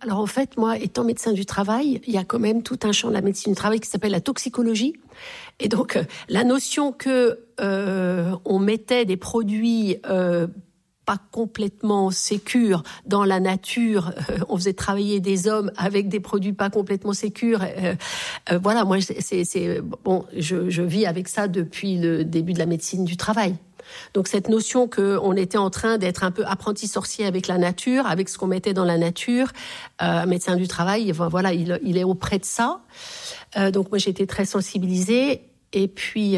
Alors en fait, moi, étant médecin du travail, il y a quand même tout un champ de la médecine du travail qui s'appelle la toxicologie. Et donc, la notion que on mettait des produits pas complètement sécures dans la nature, on faisait travailler des hommes avec des produits pas complètement sécures. Voilà, moi, je vis avec ça depuis le début de la médecine du travail. Donc cette notion qu'on était en train d'être un peu apprenti sorcier avec la nature, avec ce qu'on mettait dans la nature, médecin du travail, voilà, il est auprès de ça. Donc moi j'étais très sensibilisée. Et puis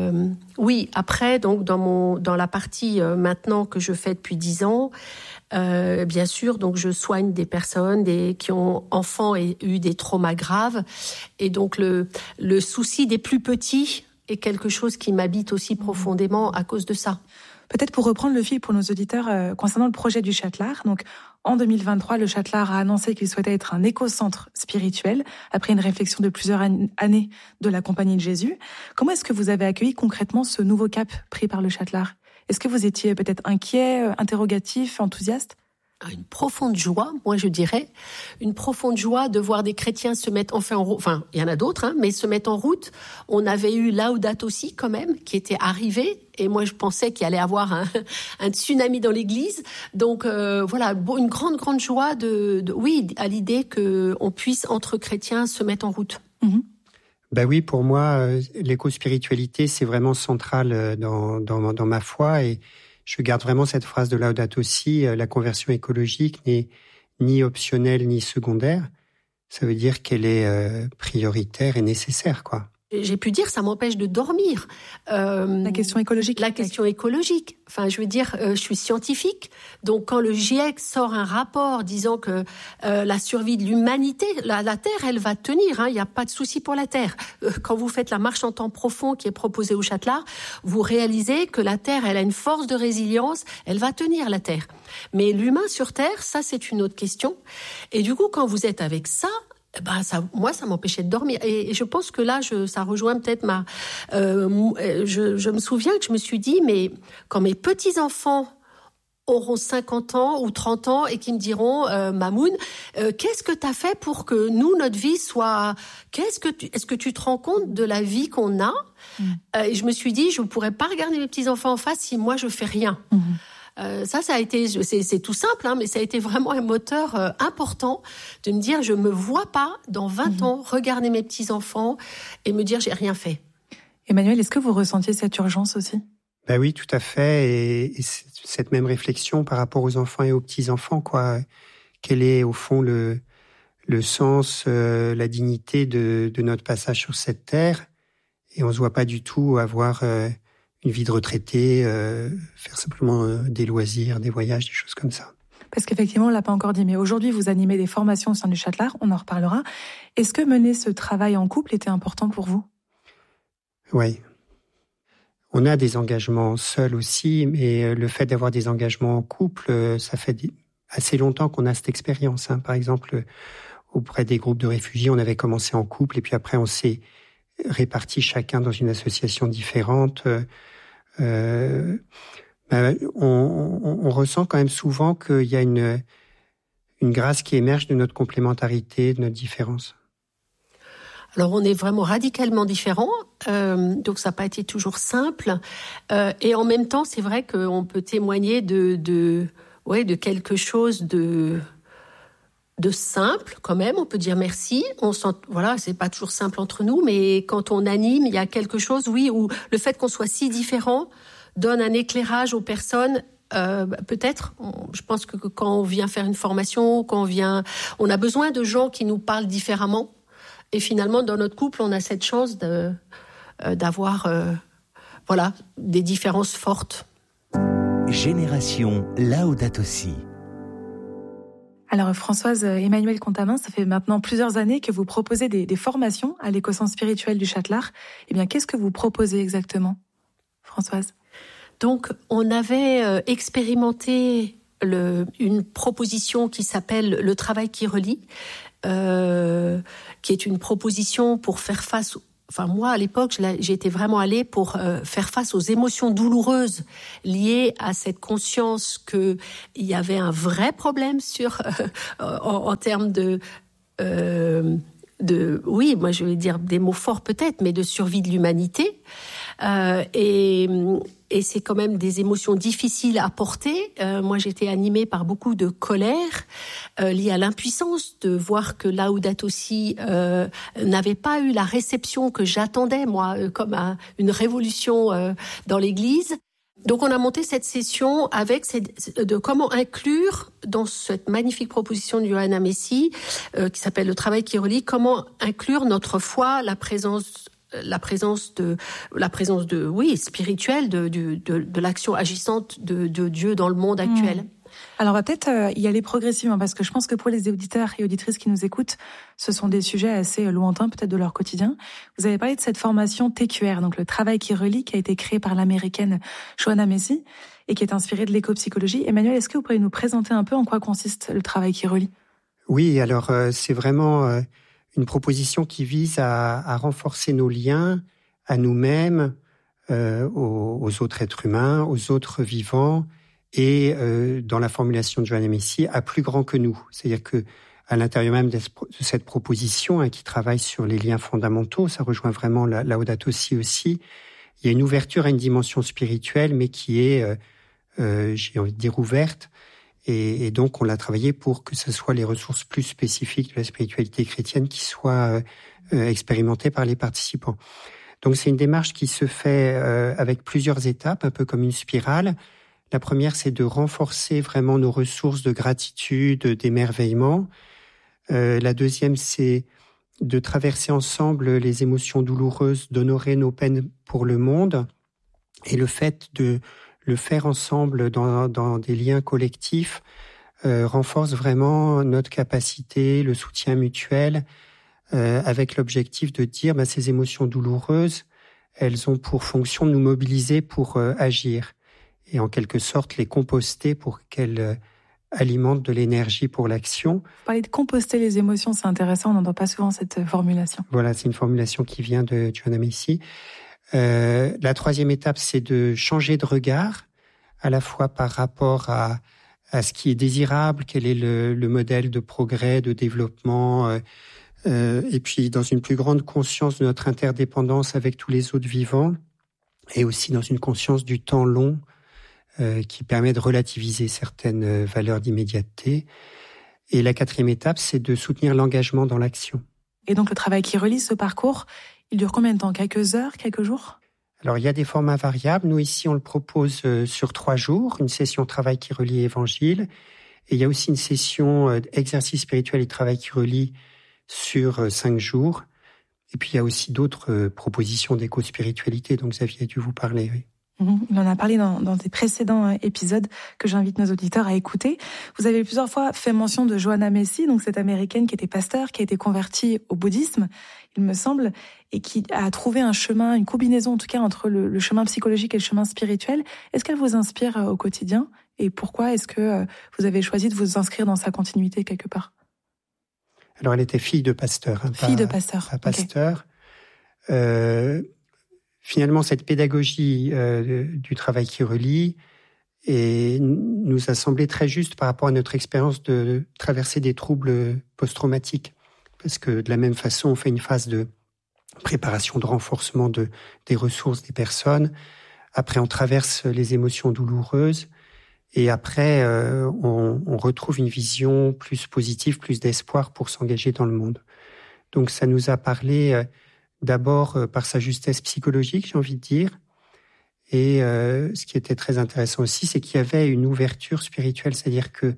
oui, après donc dans la partie maintenant que je fais depuis 10 ans, bien sûr, donc je soigne des personnes qui ont enfants et eu des traumas graves. Et donc le souci des plus petits est quelque chose qui m'habite aussi profondément à cause de ça. Peut-être pour reprendre le fil pour nos auditeurs concernant le projet du Châtelard. Donc, en 2023, le Châtelard a annoncé qu'il souhaitait être un éco-centre spirituel après une réflexion de plusieurs années de la Compagnie de Jésus. Comment est-ce que vous avez accueilli concrètement ce nouveau cap pris par le Châtelard ? Est-ce que vous étiez peut-être inquiet, interrogatif, enthousiaste ? Une profonde joie, moi je dirais, une profonde joie de voir des chrétiens se mettre enfin en route. Enfin, il y en a d'autres, mais se mettre en route. On avait eu Laudato Si quand même, qui était arrivé, et moi je pensais qu'il allait avoir un tsunami dans l'église. Donc voilà, une grande joie oui, à l'idée que on puisse entre chrétiens se mettre en route. Mmh. Ben oui, pour moi, l'éco-spiritualité c'est vraiment central dans ma foi et je garde vraiment cette phrase de Laudato Si, la conversion écologique n'est ni optionnelle ni secondaire. Ça veut dire qu'elle est prioritaire et nécessaire, quoi. J'ai pu dire, ça m'empêche de dormir. La question écologique. La question écologique. Enfin, je veux dire, je suis scientifique. Donc, quand le GIEC sort un rapport disant que la survie de l'humanité, la Terre, elle va tenir. Il n'y a pas de souci pour la Terre. Quand vous faites la marche en temps profond qui est proposée au Châtelard, vous réalisez que la Terre, elle a une force de résilience. Elle va tenir, la Terre. Mais l'humain sur Terre, ça, c'est une autre question. Et du coup, quand vous êtes avec ça, moi, ça m'empêchait de dormir. Et je pense que là, ça rejoint peut-être je me souviens que je me suis dit, mais quand mes petits-enfants auront 50 ans ou 30 ans et qui me diront, Mamoun, qu'est-ce que tu as fait pour que nous, notre vie soit... Est-ce que tu te rends compte de la vie qu'on a ? Et je me suis dit, je ne pourrais pas regarder mes petits-enfants en face si moi, je ne fais rien. Ça a été, c'est tout simple, mais ça a été vraiment un moteur important de me dire, je me vois pas dans 20 ans regarder mes petits-enfants et me dire, j'ai rien fait. Emmanuel, est-ce que vous ressentiez cette urgence aussi ? Ben oui, tout à fait. Et cette même réflexion par rapport aux enfants et aux petits-enfants, quoi. Quel est, au fond, le sens, la dignité de notre passage sur cette terre ? Et on se voit pas du tout avoir une vie de retraité, faire simplement des loisirs, des voyages, des choses comme ça. Parce qu'effectivement, on l'a pas encore dit, mais aujourd'hui, vous animez des formations au sein du Châtelard, on en reparlera. Est-ce que mener ce travail en couple était important pour vous ? Oui. On a des engagements seuls aussi, mais le fait d'avoir des engagements en couple, ça fait assez longtemps qu'on a cette expérience. Par exemple, auprès des groupes de réfugiés, on avait commencé en couple, et puis après, on s'est répartis chacun dans une association différente. On ressent quand même souvent qu'il y a une grâce qui émerge de notre complémentarité, de notre différence. Alors on est vraiment radicalement différents, donc ça n'a pas été toujours simple. Et en même temps, c'est vrai qu'on peut témoigner de quelque chose de simple quand même. On peut dire merci. C'est pas toujours simple entre nous, mais quand on anime, il y a quelque chose, oui, où le fait qu'on soit si différents donne un éclairage aux personnes. Peut-être, je pense que quand on vient faire une formation, on a besoin de gens qui nous parlent différemment. Et finalement, dans notre couple, on a cette chance d'avoir des différences fortes. Génération Laudato Si. Alors Françoise, Emmanuel Contamin, ça fait maintenant plusieurs années que vous proposez des formations à l'éco-centre spirituel du Châtelard. Eh bien, qu'est-ce que vous proposez exactement, Françoise ? Donc, on avait expérimenté une proposition qui s'appelle le travail qui relie, qui est une proposition pour faire face moi, à l'époque, j'étais vraiment allée pour faire face aux émotions douloureuses liées à cette conscience qu'il y avait un vrai problème en termes oui, moi je vais dire des mots forts peut-être, mais de survie de l'humanité. Et c'est quand même des émotions difficiles à porter. Moi, j'étais animée par beaucoup de colère liée à l'impuissance de voir que Laudato Si n'avait pas eu la réception que j'attendais, moi, comme une révolution dans l'Église. Donc, on a monté cette session avec de comment inclure dans cette magnifique proposition de Johanna Messi, qui s'appelle Le travail qui relie, comment inclure notre foi, la présence spirituelle de l'action agissante de Dieu dans le monde actuel. Alors, on va peut-être y aller progressivement, parce que je pense que pour les auditeurs et auditrices qui nous écoutent, ce sont des sujets assez lointains, peut-être, de leur quotidien. Vous avez parlé de cette formation TQR, donc le travail qui relie, qui a été créé par l'américaine Johanna Messi et qui est inspirée de l'éco-psychologie. Emmanuel, est-ce que vous pouvez nous présenter un peu en quoi consiste le travail qui relie ? Oui, alors c'est vraiment une proposition qui vise à renforcer nos liens à nous-mêmes, aux autres êtres humains, aux autres vivants, et dans la formulation de Johanna Messi, à plus grand que nous. C'est-à-dire que à l'intérieur même de cette proposition, qui travaille sur les liens fondamentaux, ça rejoint vraiment la Laudato Si aussi, il y a une ouverture à une dimension spirituelle, mais qui est, j'ai envie de dire, ouverte. Et donc, on l'a travaillé pour que ce soit les ressources plus spécifiques de la spiritualité chrétienne qui soient expérimentées par les participants. Donc, c'est une démarche qui se fait avec plusieurs étapes, un peu comme une spirale. La première, c'est de renforcer vraiment nos ressources de gratitude, d'émerveillement. La deuxième, c'est de traverser ensemble les émotions douloureuses, d'honorer nos peines pour le monde. Et le fait de le faire ensemble dans des liens collectifs renforce vraiment notre capacité, le soutien mutuel, avec l'objectif de dire ces émotions douloureuses, elles ont pour fonction de nous mobiliser pour agir. Et en quelque sorte les composter pour qu'elles alimentent de l'énergie pour l'action. Parler de composter les émotions, c'est intéressant, on n'entend pas souvent cette formulation. Voilà, c'est une formulation qui vient de Johanna Messi. La troisième étape, c'est de changer de regard, à la fois par rapport à ce qui est désirable, quel est le modèle de progrès, de développement, et puis dans une plus grande conscience de notre interdépendance avec tous les autres vivants, et aussi dans une conscience du temps long, qui permet de relativiser certaines valeurs d'immédiateté. Et la quatrième étape, c'est de soutenir l'engagement dans l'action. Et donc le travail qui relie ce parcours, il dure combien de temps ? Quelques heures, quelques jours ? Alors il y a des formats variables. Nous ici, on le propose sur 3 jours, une session travail qui relie évangile. Et il y a aussi une session exercice spirituel et travail qui relie sur 5 jours. Et puis il y a aussi d'autres propositions d'éco-spiritualité dont Xavier a dû vous parler, oui. Il en a parlé dans des précédents épisodes que j'invite nos auditeurs à écouter. Vous avez plusieurs fois fait mention de Johanna Messi, donc cette américaine qui était pasteur, qui a été convertie au bouddhisme, il me semble, et qui a trouvé un chemin, une combinaison en tout cas entre le chemin psychologique et le chemin spirituel. Est-ce qu'elle vous inspire au quotidien ? Et pourquoi est-ce que vous avez choisi de vous inscrire dans sa continuité quelque part ? Alors elle était fille de pasteur. Fille de pasteur. Pas pasteur. Okay. Finalement, cette pédagogie du travail qui relie nous a semblé très juste par rapport à notre expérience de traverser des troubles post-traumatiques. Parce que de la même façon, on fait une phase de préparation, de renforcement des ressources des personnes. Après, on traverse les émotions douloureuses. Et après, on retrouve une vision plus positive, plus d'espoir pour s'engager dans le monde. Donc, ça nous a parlé... D'abord par sa justesse psychologique, j'ai envie de dire. Et ce qui était très intéressant aussi, c'est qu'il y avait une ouverture spirituelle. C'est-à-dire que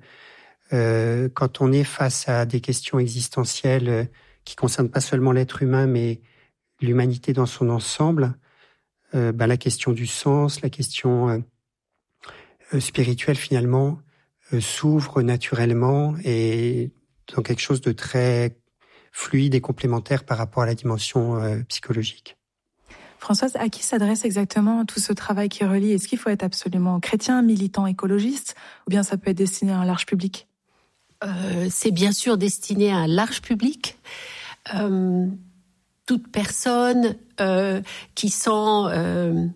quand on est face à des questions existentielles qui concernent pas seulement l'être humain, mais l'humanité dans son ensemble, la question du sens, la question spirituelle finalement s'ouvre naturellement et dans quelque chose de très fluide et complémentaire par rapport à la dimension psychologique. Françoise, à qui s'adresse exactement tout ce travail qui relie ? Est-ce qu'il faut être absolument chrétien, militant, écologiste, ou bien ça peut être destiné à un large public ? C'est bien sûr destiné à un large public. Tout toute personne qui sent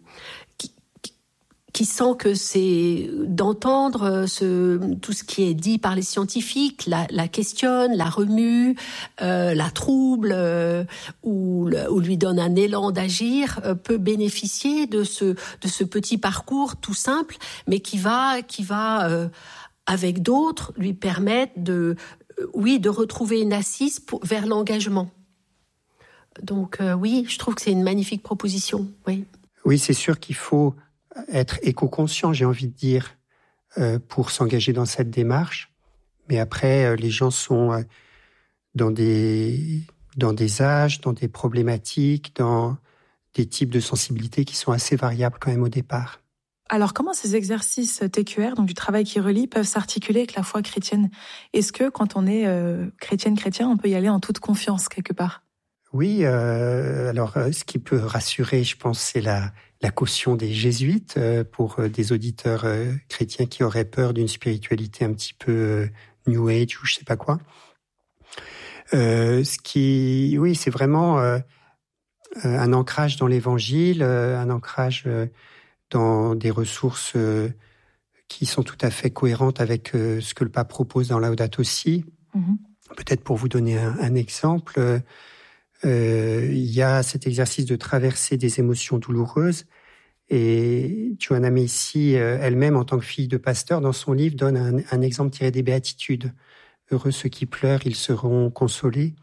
que c'est d'entendre tout ce qui est dit par les scientifiques, la questionne, la remue, la trouble, ou lui donne un élan d'agir, peut bénéficier de ce petit parcours tout simple, mais qui va avec d'autres lui permettre de retrouver une assise vers l'engagement. Donc oui, je trouve que c'est une magnifique proposition. Oui, c'est sûr qu'il faut être éco-conscient, j'ai envie de dire, pour s'engager dans cette démarche. Mais après, les gens sont dans des âges, dans des problématiques, dans des types de sensibilités qui sont assez variables quand même au départ. Alors, comment ces exercices TQR, donc du travail qui relie, peuvent s'articuler avec la foi chrétienne ? Est-ce que quand on est chrétien, on peut y aller en toute confiance quelque part ? Oui, alors ce qui peut rassurer, je pense, c'est la caution des jésuites pour des auditeurs chrétiens qui auraient peur d'une spiritualité un petit peu New Age ou je sais pas quoi. C'est vraiment un ancrage dans l'Évangile, un ancrage dans des ressources qui sont tout à fait cohérentes avec ce que le pape propose dans Laudato Si. Mm-hmm. Peut-être pour vous donner un exemple. Il y a cet exercice de traverser des émotions douloureuses et Joanna Macy elle-même, en tant que fille de pasteur, dans son livre, donne un exemple tiré des Béatitudes. Heureux ceux qui pleurent, ils seront consolés.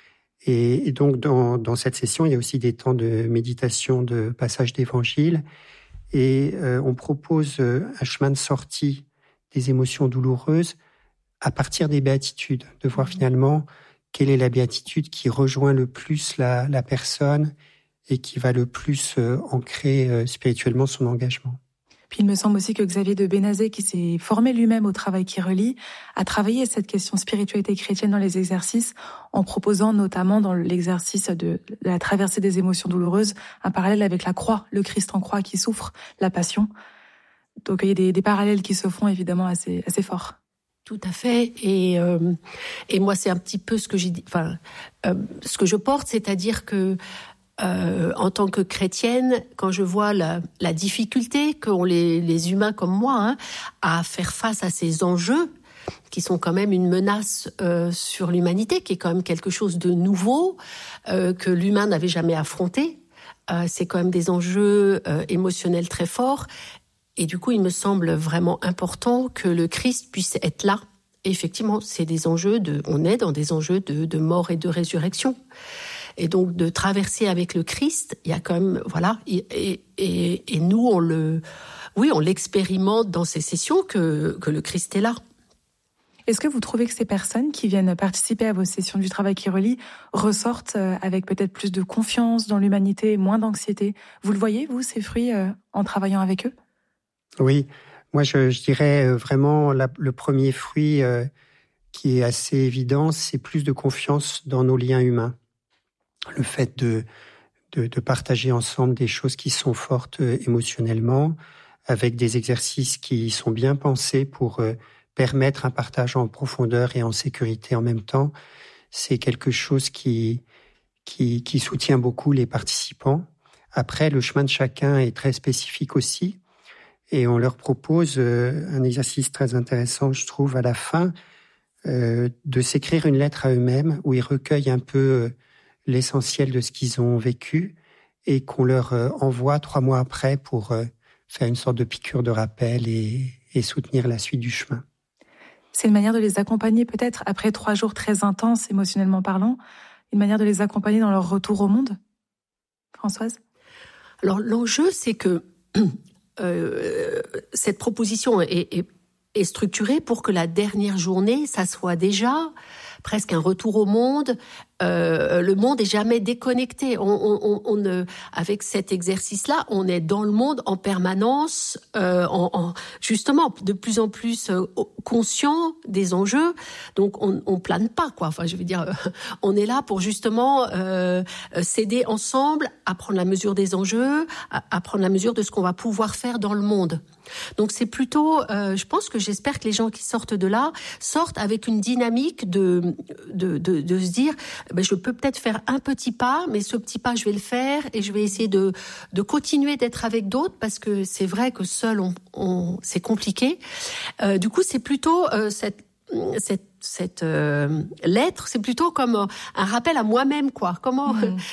Et donc, dans cette session, il y a aussi des temps de méditation, de passage d'évangile. Et on propose un chemin de sortie des émotions douloureuses à partir des Béatitudes, de voir finalement quelle est la béatitude qui rejoint le plus la personne et qui va le plus ancrer spirituellement son engagement. Puis il me semble aussi que Xavier de Bénazet, qui s'est formé lui-même au travail qui relie, a travaillé cette question spiritualité chrétienne dans les exercices, en proposant notamment dans l'exercice de la traversée des émotions douloureuses un parallèle avec la croix, le Christ en croix qui souffre, la passion. Donc il y a des parallèles qui se font évidemment assez forts. Tout à fait, et moi c'est un petit peu ce que j'ai dit, ce que je porte, c'est-à-dire que en tant que chrétienne, quand je vois la difficulté qu'ont les humains comme moi à faire face à ces enjeux qui sont quand même une menace sur l'humanité, qui est quand même quelque chose de nouveau que l'humain n'avait jamais affronté, c'est quand même des enjeux émotionnels très forts. Et du coup, il me semble vraiment important que le Christ puisse être là. Et effectivement, c'est des enjeux on est dans des enjeux de mort et de résurrection. Et donc, de traverser avec le Christ, il y a quand même, voilà. Et nous, on l'expérimente dans ces sessions que le Christ est là. Est-ce que vous trouvez que ces personnes qui viennent participer à vos sessions du travail qui relie ressortent avec peut-être plus de confiance dans l'humanité, moins d'anxiété ? Vous le voyez, vous, ces fruits, en travaillant avec eux ? Oui, moi je dirais vraiment le premier fruit qui est assez évident, c'est plus de confiance dans nos liens humains. Le fait de partager ensemble des choses qui sont fortes émotionnellement, avec des exercices qui sont bien pensés pour permettre un partage en profondeur et en sécurité en même temps, c'est quelque chose qui soutient beaucoup les participants. Après, le chemin de chacun est très spécifique aussi. Et on leur propose un exercice très intéressant, je trouve, à la fin, de s'écrire une lettre à eux-mêmes où ils recueillent un peu l'essentiel de ce qu'ils ont vécu et qu'on leur envoie 3 mois après pour faire une sorte de piqûre de rappel et soutenir la suite du chemin. C'est une manière de les accompagner peut-être après 3 jours très intenses émotionnellement parlant, une manière de les accompagner dans leur retour au monde, Françoise ? Alors l'enjeu, c'est que cette proposition est structurée pour que la dernière journée, ça soit déjà presque un retour au monde. Le monde est jamais déconnecté. Avec cet exercice-là, on est dans le monde en permanence, justement de plus en plus conscient des enjeux. Donc on plane pas, quoi. Enfin, je veux dire, on est là pour justement s'aider ensemble à prendre la mesure des enjeux, à prendre la mesure de ce qu'on va pouvoir faire dans le monde. Donc c'est plutôt, j'espère que les gens qui sortent de là sortent avec une dynamique de se dire, je peux peut-être faire un petit pas, mais ce petit pas, je vais le faire et je vais essayer de continuer d'être avec d'autres parce que c'est vrai que seul, c'est compliqué. Du coup, c'est plutôt cette lettre, c'est plutôt comme un rappel à moi-même, quoi. Comment,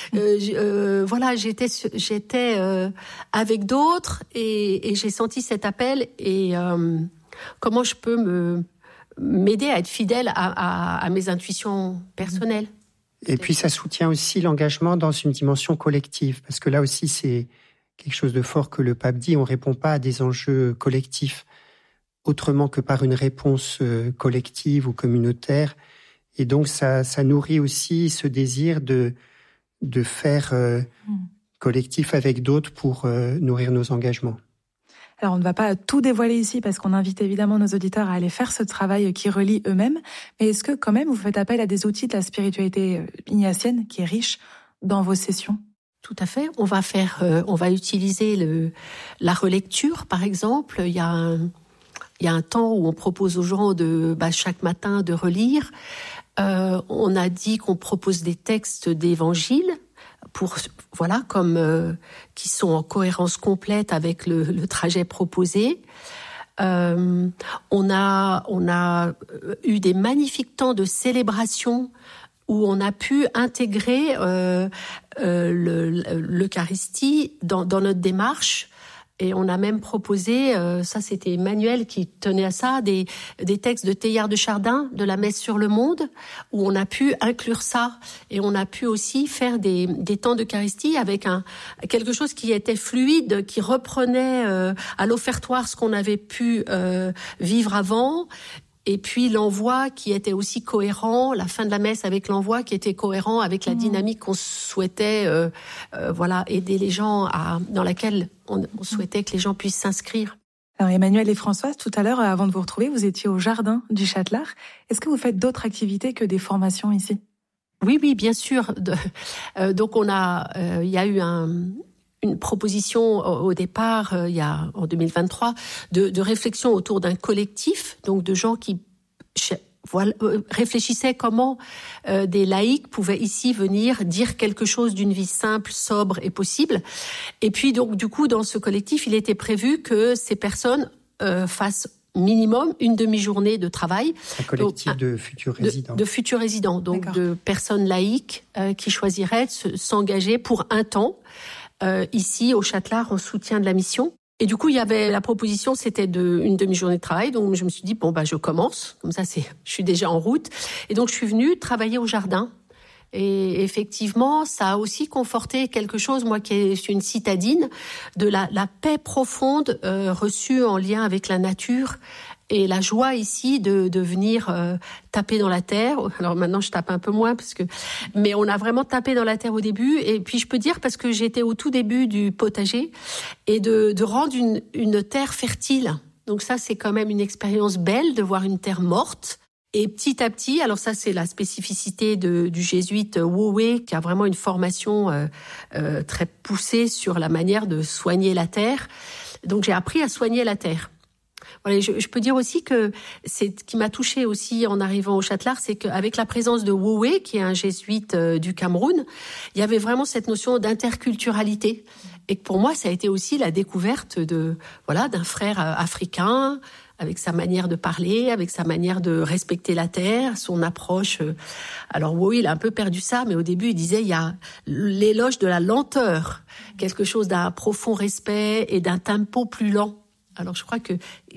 j'étais avec d'autres et j'ai senti cet appel et comment je peux m'aider à être fidèle à mes intuitions personnelles. Et puis ça soutient aussi l'engagement dans une dimension collective, parce que là aussi c'est quelque chose de fort que le pape dit, on répond pas à des enjeux collectifs autrement que par une réponse collective ou communautaire. Et donc ça nourrit aussi ce désir de faire collectif avec d'autres pour nourrir nos engagements. Alors, on ne va pas tout dévoiler ici parce qu'on invite évidemment nos auditeurs à aller faire ce travail qui relie eux-mêmes. Mais est-ce que quand même vous faites appel à des outils de la spiritualité ignatienne qui est riche dans vos sessions ? Tout à fait. On va utiliser la relecture, par exemple. Il y a un temps où on propose aux gens chaque matin de relire. On a dit qu'on propose des textes d'évangile qui sont en cohérence complète avec le trajet proposé. On a eu des magnifiques temps de célébration où on a pu intégrer l'Eucharistie dans notre démarche. Et on a même proposé, ça c'était Emmanuel qui tenait à ça, des textes de Teilhard de Chardin, de la Messe sur le monde, où on a pu inclure ça. Et on a pu aussi faire des temps d'Eucharistie avec quelque chose qui était fluide, qui reprenait à l'offertoire ce qu'on avait pu vivre avant. Et puis l'envoi qui était aussi cohérent, la fin de la messe avec l'envoi qui était cohérent avec la dynamique qu'on souhaitait aider les gens dans laquelle on souhaitait que les gens puissent s'inscrire. Alors Emmanuel et Françoise, tout à l'heure, avant de vous retrouver, vous étiez au jardin du Châtelard. Est-ce que vous faites d'autres activités que des formations ici ? Oui, bien sûr. Donc il y a eu une proposition au départ, en 2023, de réflexion autour d'un collectif, donc de gens qui réfléchissaient comment des laïcs pouvaient ici venir dire quelque chose d'une vie simple, sobre et possible. Et puis donc du coup, dans ce collectif, il était prévu que ces personnes fassent minimum une demi-journée de travail. Un collectif de futurs résidents. De futurs résidents, donc D'accord. de personnes laïques qui choisiraient de s'engager pour un temps ici au Châtelard en soutien de la mission. Et du coup, il y avait la proposition, c'était une demi-journée de travail. Donc je me suis dit je commence. Comme ça, je suis déjà en route. Et donc je suis venue travailler au jardin. Et effectivement, ça a aussi conforté quelque chose, moi qui suis une citadine, de la paix profonde reçue en lien avec la nature. Et la joie ici de venir taper dans la terre. Alors maintenant, je tape un peu moins mais on a vraiment tapé dans la terre au début. Et puis je peux dire parce que j'étais au tout début du potager et de rendre une terre fertile. Donc ça, c'est quand même une expérience belle de voir une terre morte. Et petit à petit, alors ça c'est la spécificité du jésuite Wu Wei qui a vraiment une formation très poussée sur la manière de soigner la terre. Donc j'ai appris à soigner la terre. Voilà, je peux dire aussi que c'est ce qui m'a touchée aussi en arrivant au Châtelard, c'est qu'avec la présence de Wu Wei, qui est un jésuite du Cameroun, il y avait vraiment cette notion d'interculturalité. Et pour moi, ça a été aussi la découverte d'un frère africain, avec sa manière de parler, avec sa manière de respecter la terre, son approche. Alors Wu Wei, il a un peu perdu ça, mais au début, il disait il y a l'éloge de la lenteur, quelque chose d'un profond respect et d'un tempo plus lent. Alors je crois que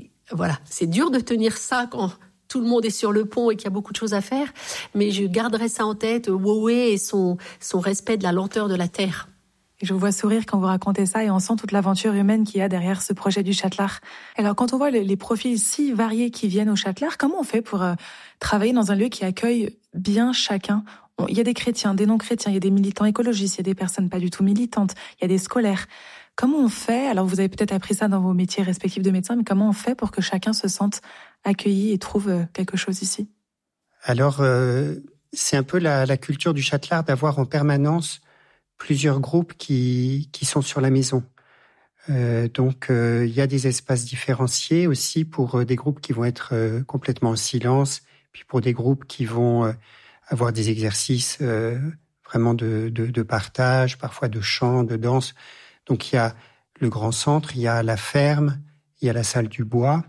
c'est dur de tenir ça quand tout le monde est sur le pont et qu'il y a beaucoup de choses à faire, mais je garderai ça en tête, Wu Wei et son respect de la lenteur de la terre. Et je vous vois sourire quand vous racontez ça et on sent toute l'aventure humaine qu'il y a derrière ce projet du Châtelard. Alors quand on voit les profils si variés qui viennent au Châtelard, comment on fait pour travailler dans un lieu qui accueille bien chacun ? Il y a des chrétiens, des non-chrétiens, il y a des militants écologistes, il y a des personnes pas du tout militantes, il y a des scolaires. Comment on fait, alors vous avez peut-être appris ça dans vos métiers respectifs de médecin, mais comment on fait pour que chacun se sente accueilli et trouve quelque chose ici ? Alors, c'est un peu la culture du Châtelard d'avoir en permanence plusieurs groupes qui sont sur la maison. Donc, il y a des espaces différenciés aussi pour des groupes qui vont être complètement en silence, puis pour des groupes qui vont avoir des exercices vraiment de partage, parfois de chant, de danse. Donc il y a le grand centre, il y a la ferme, il y a la salle du bois.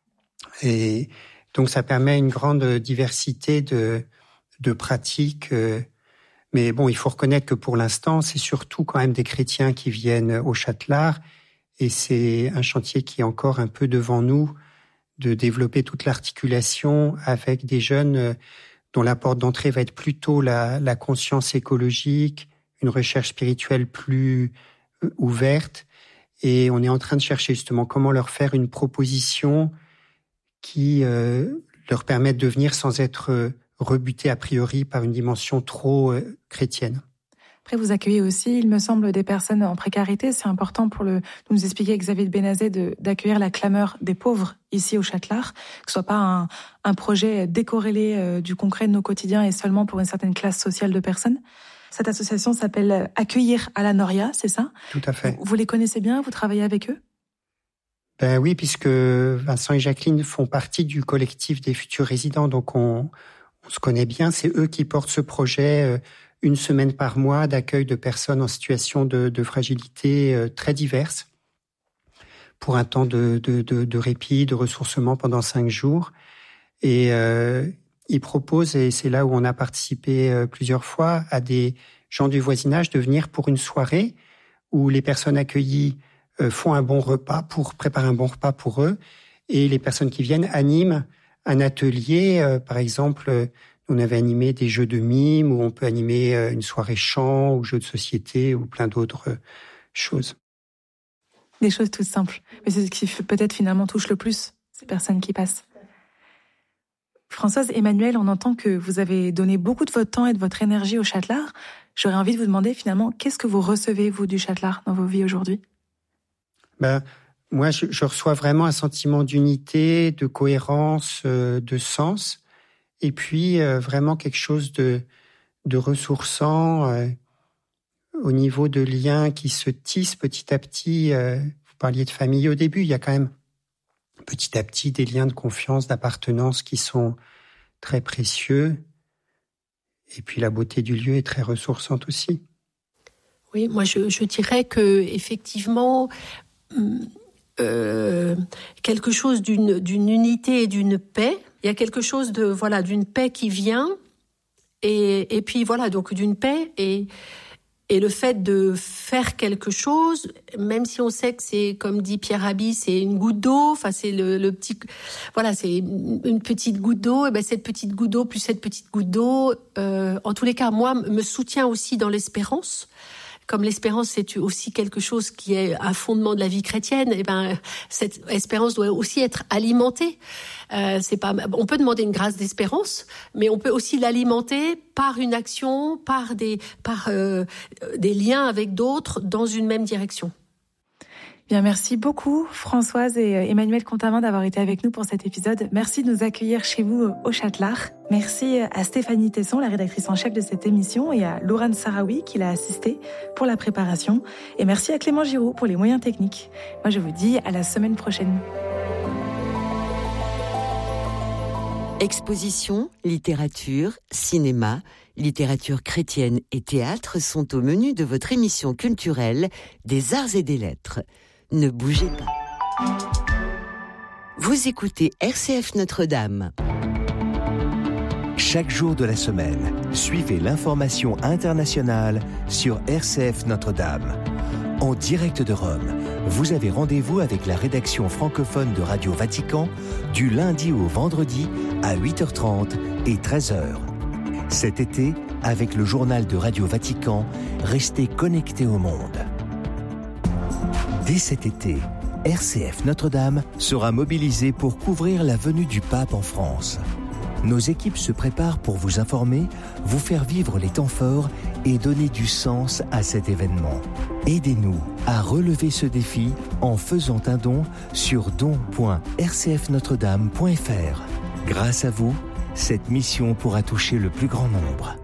Et donc ça permet une grande diversité de pratiques. Mais bon, il faut reconnaître que pour l'instant, c'est surtout quand même des chrétiens qui viennent au Châtelard. Et c'est un chantier qui est encore un peu devant nous, de développer toute l'articulation avec des jeunes dont la porte d'entrée va être plutôt la conscience écologique, une recherche spirituelle plus ouverte. Et on est en train de chercher justement comment leur faire une proposition qui leur permette de venir sans être rebutés a priori par une dimension trop chrétienne. Après, vous accueillez aussi, il me semble, des personnes en précarité. C'est important pour nous expliquer, Xavier de Bénazet, d'accueillir la clameur des pauvres ici au Châtelard, que ce soit pas un projet décorrélé du concret de nos quotidiens et seulement pour une certaine classe sociale de personnes. Cette association s'appelle Accueillir à la Noria, c'est ça? Tout à fait. Vous les connaissez bien? Vous travaillez avec eux? Ben oui, puisque Vincent et Jacqueline font partie du collectif des futurs résidents, donc on se connaît bien. C'est eux qui portent ce projet une semaine par mois d'accueil de personnes en situation de fragilité très diverses pour un temps de répit, de ressourcement pendant 5 jours. Et ils proposent, et c'est là où on a participé plusieurs fois, à des gens du voisinage de venir pour une soirée où les personnes accueillies font préparent un bon repas pour eux, et les personnes qui viennent animent un atelier. Par exemple, on avait animé des jeux de mime, où on peut animer une soirée chant, ou jeux de société, ou plein d'autres choses. Des choses toutes simples. Mais c'est ce qui peut-être finalement touche le plus ces personnes qui passent. Françoise, Emmanuel, on entend que vous avez donné beaucoup de votre temps et de votre énergie au Châtelard. J'aurais envie de vous demander finalement, qu'est-ce que vous recevez, vous, du Châtelard dans vos vies aujourd'hui? Moi, je reçois vraiment un sentiment d'unité, de cohérence, de sens, et puis vraiment quelque chose de ressourçant au niveau de liens qui se tissent petit à petit. Vous parliez de famille au début, il y a quand même petit à petit des liens de confiance, d'appartenance qui sont très précieux. Et puis la beauté du lieu est très ressourçante aussi. Oui, moi je dirais que effectivement quelque chose d'une unité et d'une paix. Il y a quelque chose d'une paix qui vient et puis voilà, donc d'une paix et le fait de faire quelque chose, même si on sait que c'est, comme dit Pierre Rabhi, c'est une goutte d'eau, enfin c'est le petit, voilà, c'est une petite goutte d'eau, et ben cette petite goutte d'eau plus cette petite goutte d'eau, en tous les cas, moi, me soutient aussi dans l'espérance. Comme l'espérance, c'est aussi quelque chose qui est un fondement de la vie chrétienne, et ben cette espérance doit aussi être alimentée. On peut demander une grâce d'espérance, mais on peut aussi l'alimenter par une action, par des liens avec d'autres dans une même direction. Bien, merci beaucoup Françoise et Emmanuel Contamand d'avoir été avec nous pour cet épisode. Merci de nous accueillir chez vous au Châtelard. Merci à Stéphanie Tesson, la rédactrice en chef de cette émission, et à Laurent Sarawi qui l'a assisté pour la préparation. Et merci à Clément Giraud pour les moyens techniques. Moi, je vous dis à la semaine prochaine. Exposition, littérature, cinéma, littérature chrétienne et théâtre sont au menu de votre émission culturelle des Arts et des Lettres. Ne bougez pas. Vous écoutez RCF Notre-Dame. Chaque jour de la semaine, suivez l'information internationale sur RCF Notre-Dame. En direct de Rome, vous avez rendez-vous avec la rédaction francophone de Radio Vatican du lundi au vendredi à 8h30 et 13h. Cet été, avec le journal de Radio Vatican, restez connectés au monde. Dès cet été, RCF Notre-Dame sera mobilisée pour couvrir la venue du pape en France. Nos équipes se préparent pour vous informer, vous faire vivre les temps forts et donner du sens à cet événement. Aidez-nous à relever ce défi en faisant un don sur don.rcfnotredame.fr. Grâce à vous, cette mission pourra toucher le plus grand nombre.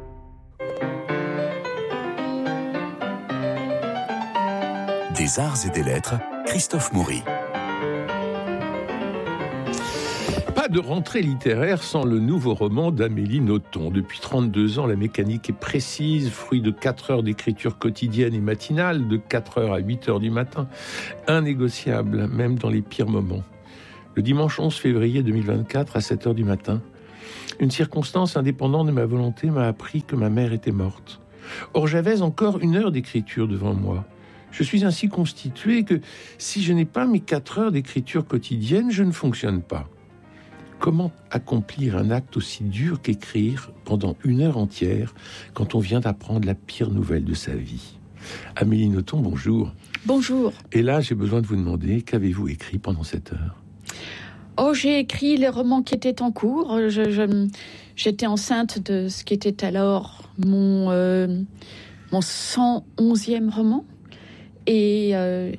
Des Arts et des Lettres, Christophe Maury. Pas de rentrée littéraire sans le nouveau roman d'Amélie Nothomb. Depuis 32 ans, la mécanique est précise, fruit de 4 heures d'écriture quotidienne et matinale, de 4 heures à 8 heures du matin, innégociable, même dans les pires moments. Le dimanche 11 février 2024, à 7 heures du matin, une circonstance indépendante de ma volonté m'a appris que ma mère était morte. Or, j'avais encore 1 heure d'écriture devant moi. Je suis ainsi constitué que si je n'ai pas mes 4 heures d'écriture quotidienne, je ne fonctionne pas. Comment accomplir un acte aussi dur qu'écrire pendant 1 heure entière quand on vient d'apprendre la pire nouvelle de sa vie ? Amélie Nothomb, bonjour. Bonjour. Et là, j'ai besoin de vous demander, qu'avez-vous écrit pendant cette heure ? Oh, j'ai écrit les romans qui étaient en cours. J'étais enceinte de ce qui était alors mon 111e roman. Et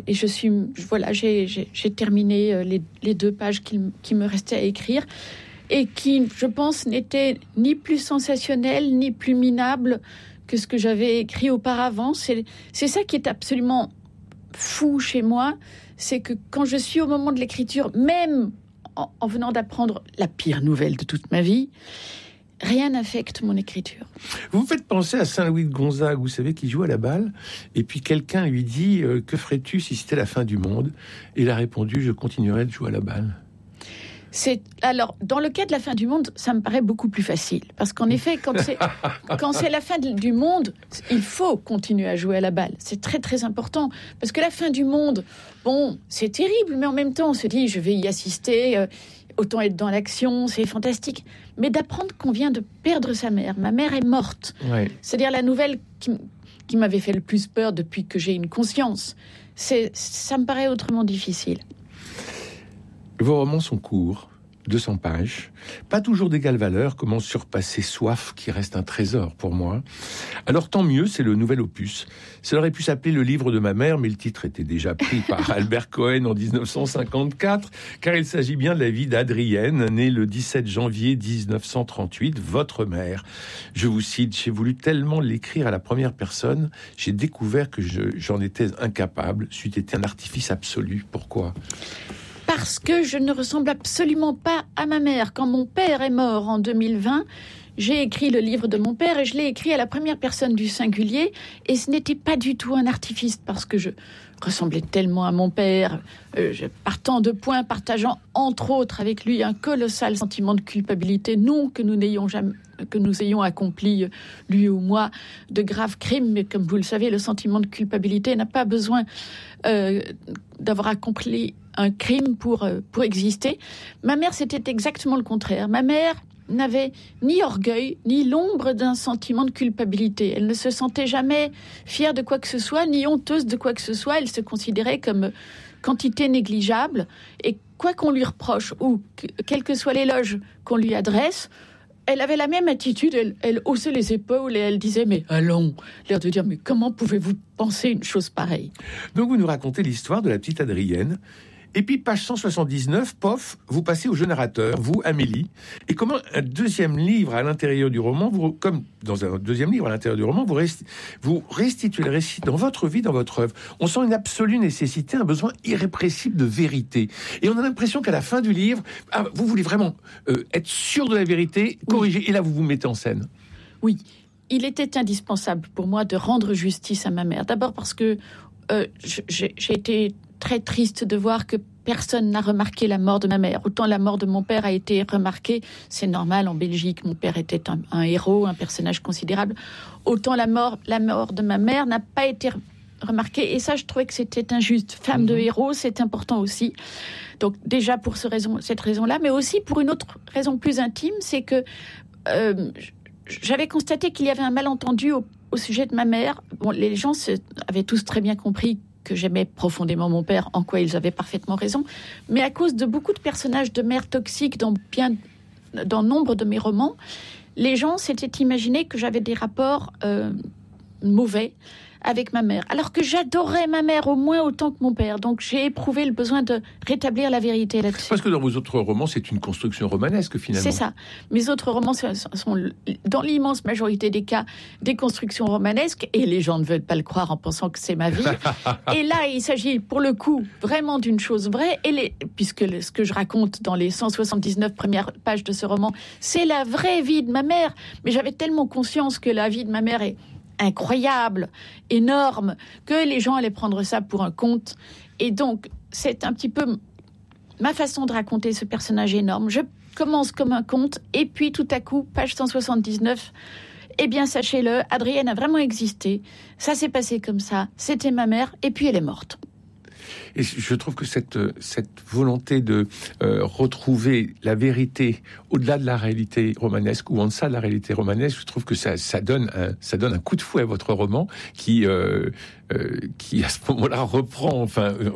j'ai terminé les 2 pages qui me restaient à écrire et qui, je pense, n'étaient ni plus sensationnelles ni plus minables que ce que j'avais écrit auparavant. C'est ça qui est absolument fou chez moi, c'est que quand je suis au moment de l'écriture, même en venant d'apprendre la pire nouvelle de toute ma vie, rien n'affecte mon écriture. Vous me faites penser à Saint-Louis de Gonzague, vous savez, qui joue à la balle, et puis quelqu'un lui dit « Que ferais-tu si c'était la fin du monde ?» Et il a répondu « Je continuerai de jouer à la balle ». Alors, dans le cas de la fin du monde, ça me paraît beaucoup plus facile. Parce qu'en effet, quand c'est la fin du monde, il faut continuer à jouer à la balle. C'est très, très important. Parce que la fin du monde, bon, c'est terrible, mais en même temps, on se dit, je vais y assister, autant être dans l'action, c'est fantastique. Mais d'apprendre qu'on vient de perdre sa mère. Ma mère est morte. Ouais. C'est-à-dire la nouvelle qui m'avait fait le plus peur depuis que j'ai une conscience. Ça me paraît autrement difficile. Vos romans sont courts, 200 pages, pas toujours d'égale valeur. Comment surpasser Soif, qui reste un trésor pour moi. Alors tant mieux, c'est le nouvel opus. Ça aurait pu s'appeler Le livre de ma mère, mais le titre était déjà pris par Albert Cohen en 1954, car il s'agit bien de la vie d'Adrienne, née le 17 janvier 1938, votre mère. Je vous cite, j'ai voulu tellement l'écrire à la première personne, j'ai découvert que j'en étais incapable, c'eût été un artifice absolu. Pourquoi ? Parce que je ne ressemble absolument pas à ma mère. Quand mon père est mort en 2020, j'ai écrit le livre de mon père et je l'ai écrit à la première personne du singulier. Et ce n'était pas du tout un artifice parce que je ressemblais tellement à mon père, partant de points, partageant entre autres avec lui un colossal sentiment de culpabilité. Non que nous ayons accompli, lui ou moi, de graves crimes, mais comme vous le savez, le sentiment de culpabilité n'a pas besoin d'avoir accompli un crime pour exister. Ma mère, c'était exactement le contraire. Ma mère n'avait ni orgueil, ni l'ombre d'un sentiment de culpabilité. Elle ne se sentait jamais fière de quoi que ce soit, ni honteuse de quoi que ce soit. Elle se considérait comme quantité négligeable. Et quoi qu'on lui reproche, ou quel que soit l'éloge qu'on lui adresse, elle avait la même attitude. Elle haussait les épaules et elle disait « Mais allons !» L'air de dire « Mais comment pouvez-vous penser une chose pareille ?» Donc vous nous racontez l'histoire de la petite Adrienne. Et puis, page 179, pof, vous passez au jeu narrateur, vous, Amélie. Et comment un deuxième livre à l'intérieur du roman, comme dans un deuxième livre à l'intérieur du roman, vous restituez le récit dans votre vie, dans votre œuvre. On sent une absolue nécessité, un besoin irrépressible de vérité. Et on a l'impression qu'à la fin du livre, vous voulez vraiment être sûr de la vérité, corriger, oui. Et là, vous vous mettez en scène. Oui, il était indispensable pour moi de rendre justice à ma mère. D'abord parce que j'ai été très triste de voir que personne n'a remarqué la mort de ma mère. Autant la mort de mon père a été remarquée, c'est normal, en Belgique, mon père était un héros, un personnage considérable. Autant la mort de ma mère n'a pas été remarquée. Et ça, je trouvais que c'était injuste. Femme de héros, c'est important aussi. Donc déjà pour cette raison-là, mais aussi pour une autre raison plus intime, c'est que j'avais constaté qu'il y avait un malentendu au sujet de ma mère. Bon, les gens avaient tous très bien compris que j'aimais profondément mon père, en quoi ils avaient parfaitement raison, mais à cause de beaucoup de personnages de mères toxiques dans nombre de mes romans, les gens s'étaient imaginés que j'avais des rapports mauvais avec ma mère, alors que j'adorais ma mère au moins autant que mon père. Donc j'ai éprouvé le besoin de rétablir la vérité là-dessus. Parce que dans vos autres romans, c'est une construction romanesque finalement. C'est ça. Mes autres romans sont dans l'immense majorité des cas des constructions romanesques, et les gens ne veulent pas le croire en pensant que c'est ma vie. Et là, il s'agit pour le coup vraiment d'une chose vraie, puisque ce que je raconte dans les 179 premières pages de ce roman, c'est la vraie vie de ma mère. Mais j'avais tellement conscience que la vie de ma mère est incroyable, énorme, que les gens allaient prendre ça pour un conte. Et donc, c'est un petit peu ma façon de raconter ce personnage énorme. Je commence comme un conte, et puis tout à coup, page 179, eh bien, sachez-le, Adrienne a vraiment existé. Ça s'est passé comme ça. C'était ma mère, et puis elle est morte. Et je trouve que cette volonté de retrouver la vérité au-delà de la réalité romanesque ou en deçà de la réalité romanesque, je trouve que ça donne un coup de fouet à votre roman qui à ce moment-là reprend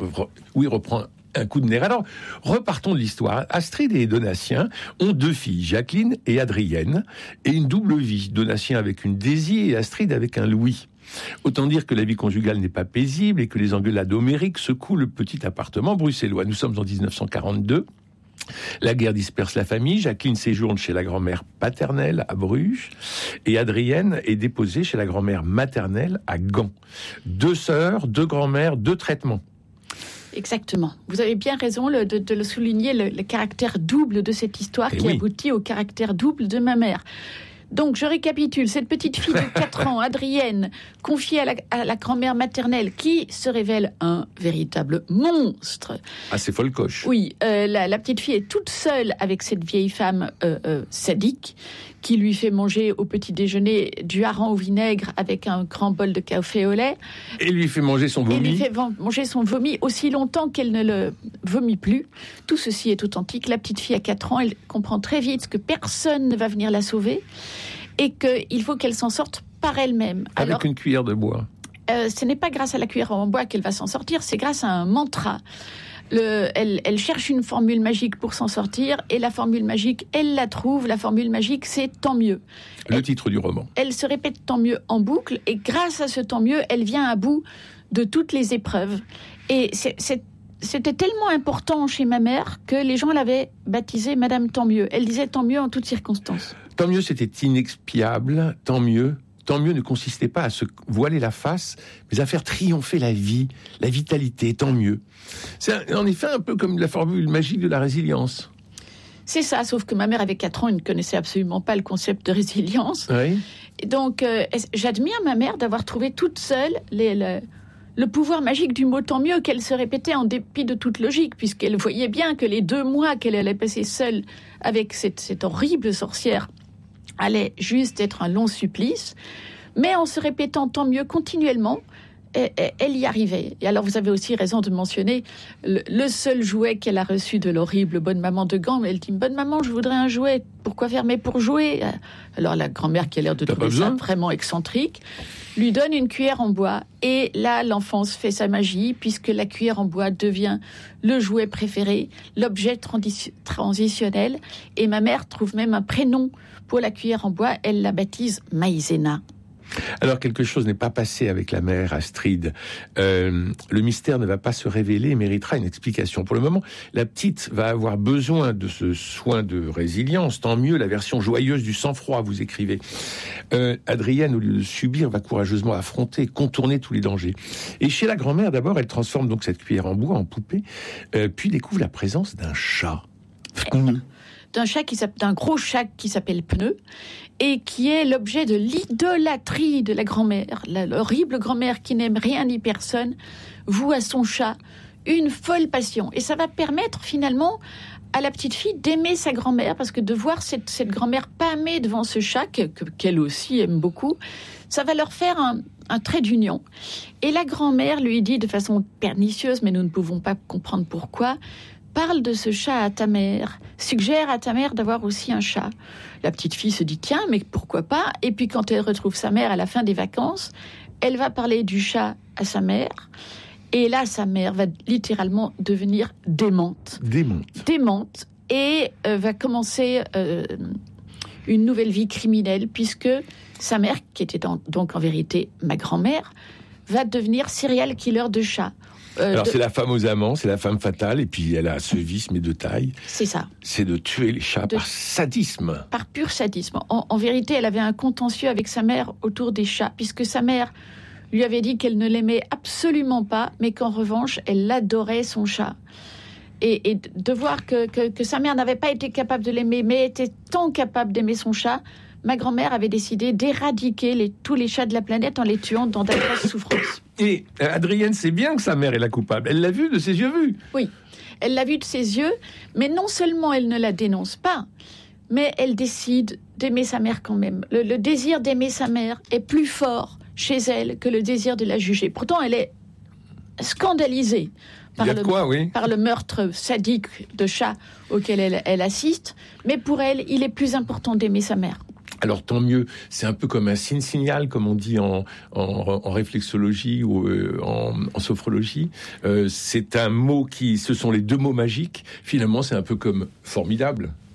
un coup de nerf. Alors, repartons de l'histoire. Astrid et Donatien ont 2 filles, Jacqueline et Adrienne, et une double vie. Donatien avec une Daisy et Astrid avec un Louis. Autant dire que la vie conjugale n'est pas paisible et que les engueulades homériques secouent le petit appartement bruxellois. Nous sommes en 1942. La guerre disperse la famille. Jacqueline séjourne chez la grand-mère paternelle à Bruges et Adrienne est déposée chez la grand-mère maternelle à Gand. 2 sœurs, 2 grand-mères, 2 traitements. Exactement. Vous avez bien raison de le souligner, le caractère double de cette histoire qui aboutit au caractère double de ma mère. Donc, je récapitule. Cette petite fille de 4 ans, Adrienne, confiée à la grand-mère maternelle, qui se révèle un véritable monstre. Ah, c'est folcoche. Oui, la petite fille est toute seule avec cette vieille femme sadique, qui lui fait manger au petit déjeuner du hareng au vinaigre avec un grand bol de café au lait. Et lui fait manger son vomi. Et lui fait manger son vomi aussi longtemps qu'elle ne le vomit plus. Tout ceci est authentique. La petite fille a 4 ans, elle comprend très vite que personne ne va venir la sauver et qu'il faut qu'elle s'en sorte par elle-même. Avec une cuillère de bois. Ce n'est pas grâce à la cuillère en bois qu'elle va s'en sortir, c'est grâce à un mantra. Elle cherche une formule magique pour s'en sortir, et la formule magique, elle la trouve. La formule magique, c'est « tant mieux ». Le titre du roman. Elle se répète « tant mieux » en boucle, et grâce à ce « tant mieux », elle vient à bout de toutes les épreuves. Et c'était tellement important chez ma mère que les gens l'avaient baptisée Madame Tant mieux. Elle disait « tant mieux » en toutes circonstances. Tant mieux, c'était inexpiable. Tant mieux ne consistait pas à se voiler la face, mais à faire triompher la vie, la vitalité, tant mieux. C'est en effet un peu comme la formule magique de la résilience. C'est ça, sauf que ma mère avait 4 ans et ne connaissait absolument pas le concept de résilience. Oui. Et donc, j'admire ma mère d'avoir trouvé toute seule le pouvoir magique du mot « tant mieux » qu'elle se répétait en dépit de toute logique, puisqu'elle voyait bien que les 2 mois qu'elle allait passer seule avec cette horrible sorcière allait juste être un long supplice, mais en se répétant tant mieux continuellement, elle y arrivait. Et alors vous avez aussi raison de mentionner le seul jouet qu'elle a reçu de l'horrible bonne maman de Gand. Elle dit « Bonne maman, je voudrais un jouet. Pourquoi faire? Mais pour jouer ?» Alors la grand-mère, qui a l'air de trouver ça vraiment excentrique, lui donne une cuillère en bois. Et là, l'enfance fait sa magie, puisque la cuillère en bois devient le jouet préféré, l'objet transitionnel. Et ma mère trouve même un prénom pour la cuillère en bois. Elle la baptise Maïzena. Alors, quelque chose n'est pas passé avec la mère Astrid. Le mystère ne va pas se révéler et méritera une explication. Pour le moment, la petite va avoir besoin de ce soin de résilience. Tant mieux, la version joyeuse du sang-froid, vous écrivez. Adrienne, au lieu de subir, va courageusement affronter, contourner tous les dangers. Et chez la grand-mère, d'abord, elle transforme donc cette cuillère en bois en poupée, puis découvre la présence d'un chat. D'un gros chat qui s'appelle Pneu, et qui est l'objet de l'idolâtrie de la grand-mère. L'horrible grand-mère qui n'aime rien ni personne voue à son chat une folle passion. Et ça va permettre finalement à la petite fille d'aimer sa grand-mère, parce que de voir cette grand-mère pâmée devant ce chat, qu'elle aussi aime beaucoup, ça va leur faire un trait d'union. Et la grand-mère lui dit de façon pernicieuse, mais nous ne pouvons pas comprendre pourquoi, parle de ce chat à ta mère, suggère à ta mère d'avoir aussi un chat. La petite fille se dit, tiens, mais pourquoi pas? Et puis quand elle retrouve sa mère à la fin des vacances, elle va parler du chat à sa mère. Et là, sa mère va littéralement devenir démente. Démente. Et va commencer une nouvelle vie criminelle, puisque sa mère, qui était donc en vérité ma grand-mère, va devenir serial killer de chats. Alors c'est la femme aux amants, c'est la femme fatale, et puis elle a ce vice, mais de taille. C'est ça. C'est de tuer les chats par sadisme. Par pur sadisme. En vérité, elle avait un contentieux avec sa mère autour des chats, puisque sa mère lui avait dit qu'elle ne l'aimait absolument pas, mais qu'en revanche, elle adorait son chat. Et de voir que sa mère n'avait pas été capable de l'aimer, mais était tant capable d'aimer son chat, ma grand-mère avait décidé d'éradiquer tous les chats de la planète en les tuant dans d'atroces souffrances. Et Adrienne sait bien que sa mère est la coupable. Elle l'a vu de ses yeux vus. Oui, elle l'a vu de ses yeux, mais non seulement elle ne la dénonce pas, mais elle décide d'aimer sa mère quand même. Le désir d'aimer sa mère est plus fort chez elle que le désir de la juger. Pourtant, elle est scandalisée par le meurtre sadique de chat auquel elle assiste, mais pour elle, il est plus important d'aimer sa mère. Alors tant mieux, c'est un peu comme un signe-signal, comme on dit en réflexologie ou en sophrologie. C'est un mot ce sont les deux mots magiques. Finalement, c'est un peu comme formidable.